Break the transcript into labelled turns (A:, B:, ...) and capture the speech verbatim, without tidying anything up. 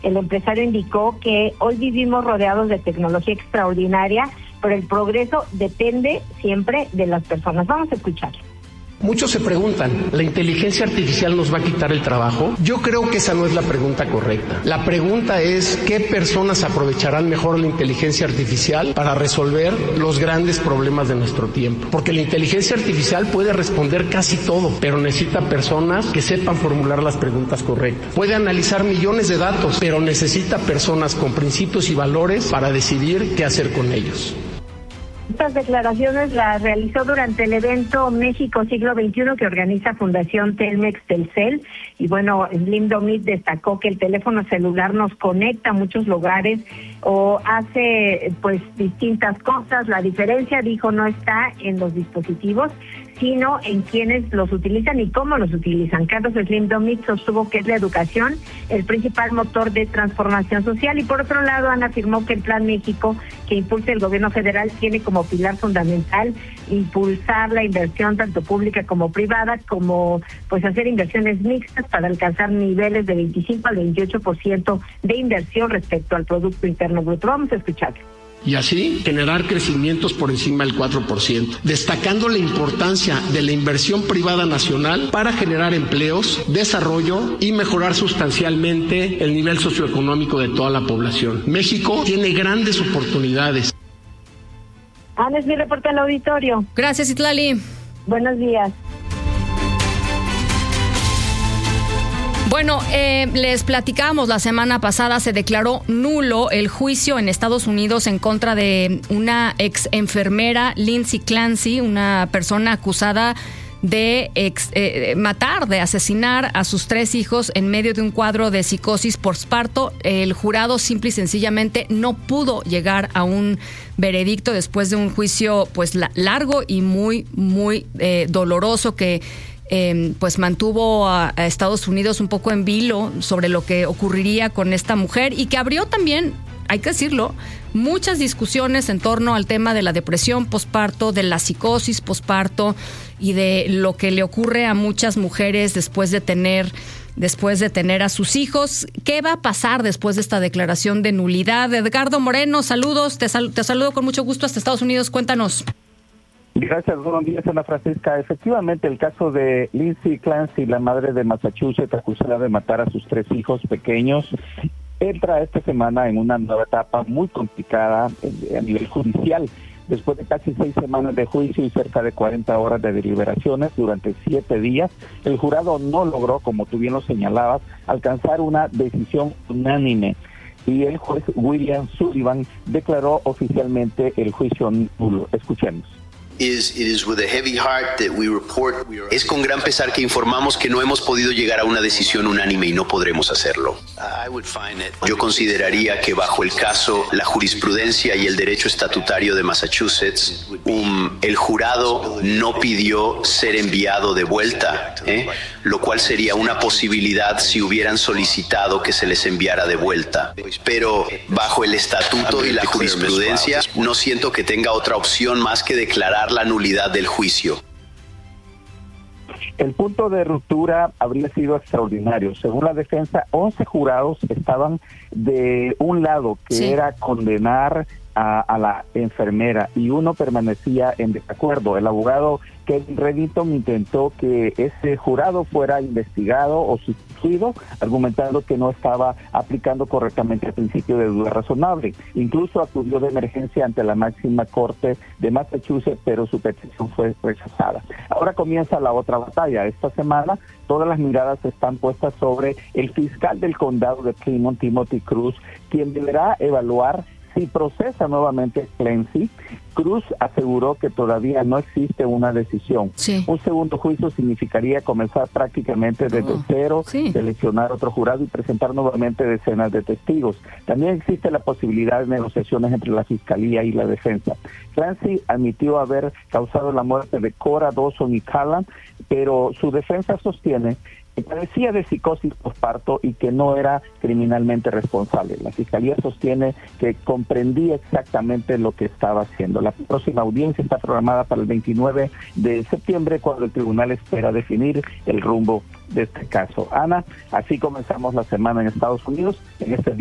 A: El empresario indicó que hoy vivimos rodeados de tecnología extraordinaria, pero el progreso depende siempre de las personas. Vamos a escuchar.
B: Muchos se preguntan, ¿la inteligencia artificial nos va a quitar el trabajo? Yo creo que esa no es la pregunta correcta. La pregunta es, ¿qué personas aprovecharán mejor la inteligencia artificial para resolver los grandes problemas de nuestro tiempo? Porque la inteligencia artificial puede responder casi todo, pero necesita personas que sepan formular las preguntas correctas. Puede analizar millones de datos, pero necesita personas con principios y valores para decidir qué hacer con ellos.
A: Estas declaraciones las realizó durante el evento México Siglo veintiuno que organiza Fundación Telmex Telcel. Y bueno, Slim Domit destacó que el teléfono celular nos conecta a muchos lugares o hace pues distintas cosas. La diferencia, dijo, no está en los dispositivos, sino en quienes los utilizan y cómo los utilizan. Carlos Slim Domit sostuvo que es la educación el principal motor de transformación social. Y por otro lado, Ana afirmó que el Plan México que impulsa el gobierno federal tiene como pilar fundamental impulsar la inversión tanto pública como privada, como pues hacer inversiones mixtas para alcanzar niveles de veinticinco al veintiocho por ciento de inversión respecto al Producto Interno Bruto. Vamos a escuchar.
B: Y así generar crecimientos por encima del cuatro por ciento, destacando la importancia de la inversión privada nacional para generar empleos, desarrollo y mejorar sustancialmente el nivel socioeconómico de toda la población. México tiene grandes oportunidades.
A: Ana, es mi reporte al auditorio.
C: Gracias, Itlali.
A: Buenos días.
C: Bueno, eh, les platicábamos la semana pasada, se declaró nulo el juicio en Estados Unidos en contra de una ex enfermera, Lindsay Clancy, una persona acusada de ex, eh, matar, de asesinar a sus tres hijos en medio de un cuadro de psicosis postparto. El jurado simple y sencillamente no pudo llegar a un veredicto después de un juicio pues largo y muy, muy eh, doloroso que Eh, pues mantuvo a, a Estados Unidos un poco en vilo sobre lo que ocurriría con esta mujer y que abrió también, hay que decirlo, muchas discusiones en torno al tema de la depresión posparto, de la psicosis posparto y de lo que le ocurre a muchas mujeres después de tener después de tener a sus hijos. ¿Qué va a pasar después de esta declaración de nulidad? Edgardo Moreno, saludos, te, sal, te saludo con mucho gusto hasta Estados Unidos, cuéntanos.
D: Gracias, buenos días, Ana Francisca. Efectivamente, el caso de Lindsay Clancy, la madre de Massachusetts, acusada de matar a sus tres hijos pequeños, entra esta semana en una nueva etapa muy complicada a nivel judicial. Después de casi seis semanas de juicio y cerca de cuarenta horas de deliberaciones durante siete días, el jurado no logró, como tú bien lo señalabas, alcanzar una decisión unánime. Y el juez William Sullivan declaró oficialmente el juicio nulo. Escuchemos.
E: Es con gran pesar que informamos que no hemos podido llegar a una decisión unánime y no podremos hacerlo. Yo consideraría que bajo el caso, la jurisprudencia y el derecho estatutario de Massachusetts, um, el jurado no pidió ser enviado de vuelta, ¿eh? lo cual sería una posibilidad si hubieran solicitado que se les enviara de vuelta. Pero bajo el estatuto y la jurisprudencia, no siento que tenga otra opción más que declarar la nulidad del juicio.
D: El punto de ruptura habría sido extraordinario. Según la defensa, once jurados estaban de un lado, que sí. era condenar a, a la enfermera, y uno permanecía en desacuerdo. El abogado Kevin Reddington intentó que ese jurado fuera investigado o sustituido, argumentando que no estaba aplicando correctamente el principio de duda razonable. Incluso acudió de emergencia ante la máxima corte de Massachusetts, pero su petición fue rechazada. Ahora comienza la otra batalla. Esta semana todas las miradas están puestas sobre el fiscal del condado de Clinton, Timothy Cruz, quien deberá evaluar si procesa nuevamente Clancy. Cruz aseguró que todavía no existe una decisión.
C: Sí.
D: Un segundo juicio significaría comenzar prácticamente desde oh, cero,
C: sí.
D: seleccionar otro jurado y presentar nuevamente decenas de testigos. También existe la posibilidad de negociaciones entre la fiscalía y la defensa. Clancy admitió haber causado la muerte de Cora Dawson y Callan, pero su defensa sostiene que padecía de psicosis posparto y que no era criminalmente responsable. La Fiscalía sostiene que comprendía exactamente lo que estaba haciendo. La próxima audiencia está programada para el veintinueve de septiembre, cuando el tribunal espera definir el rumbo de este caso. Ana, así comenzamos la semana en Estados Unidos. En este